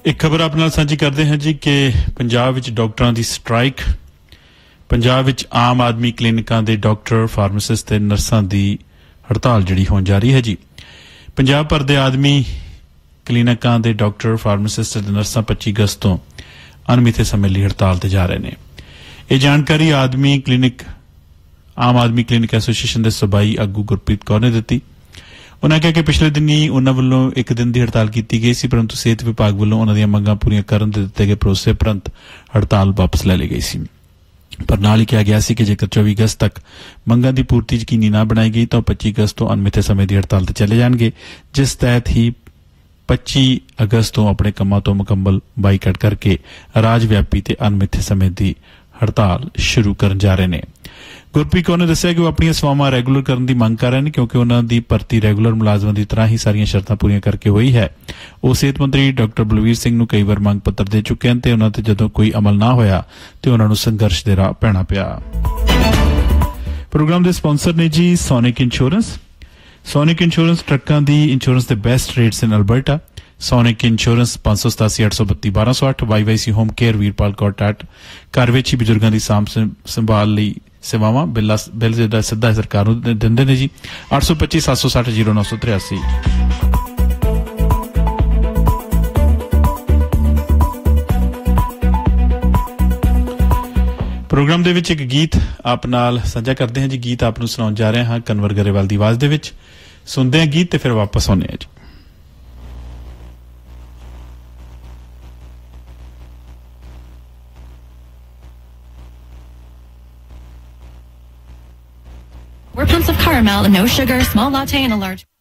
एक खबर आप नाल साझी करते हैं जी कि पंजाब विच डॉक्टरां दी स्ट्राइक, पंजाब विच आम आदमी क्लिनिकां दे डॉक्टर, फार्मासिस्ट ते नर्सां दी हड़ताल जिहड़ी होण जा रही है जी। पंजाब भर दे आदमी क्लिनिकां दे डॉक्टर, फार्मासिस्ट ते नर्सां 25 अगस्त तो अनमिथे समय ਲਈ हड़ताल ते जा रहे ने। ਇਹ ਜਾਣਕਾਰੀ आम आदमी क्लिनिक एसोसीएशन ਦੇ ਸੂਬਾਈ ਆਗੂ ਗੁਰਪ੍ਰੀਤ ਕੌਰ ਨੇ ਦਿੱਤੀ। उन्होंने कहा कि पिछले दिन ही उन्होंने वालों एक दिन की हड़ताल की गई सी, परंतु सेहत विभाग वालों उन्होंने मंगां पूरीआं करन दे दित्ते गए भरोसे उपरंत हड़ताल वापस ले ली गई सी। पर नाल ही कहा गया सी कि जेकर 24 अगस्त तक मंगां की पूर्ति यकीनी ना बनाई गई तो 25 अगस्त तो अनमिथे समय की हड़ताल ते चले जाएंगे, जिस तहत ही 25 अगस्त तो अपने कामां तो मुकम्मल बाईकाट करके राज व्यापी ते अनमिथे समय की हड़ताल शुरू करन जा रहे हैं। गुरप्रीत कौर ने दस्सिया कि वो अपनी सेवावां रैगूलर करने की मंग कर रहे हैं क्योंकि उन्होंने भर्ती रैगूलर मुलाजमां की तरह ही सारियां शर्तां पूरीआं करके हुई है। वो सेहत मंत्री डॉक्टर बलवीर सिंह नूं कई बार मंग पत्र दे चुके हैं ते उन्हां ते जदों कोई अमल ना होया ते उन्हां नूं संघर्ष दे राह पैना पिया। प्रोग्राम के स्पॉन्सर ने जी सोनिक इंश्योरेंस। सोनिक इंश्योरेंस ट्रकां दी इंश्योरेंस दे बेस्ट रेट्स इन Alberta. Sonic insurance 587 832 1208 YYC home care Veerpal कॉर्टाट घर विच ही बजुर्गों की साम संभाल लई सेवावां बिल सीधा सरकार नूं दिंदे ने जी। 825 760 0983। प्रोग्राम दे विच एक गीत आप नाल साझा करते हैं जी। गीत आप नूं सुणाउण जा रहे हां कन्वर गरेवाल दी आवाज़ दे विच। सुनदे हैं गीत ते फिर वापस आउने हैं जी। We're pumps of caramel, no sugar, small latte, and a large...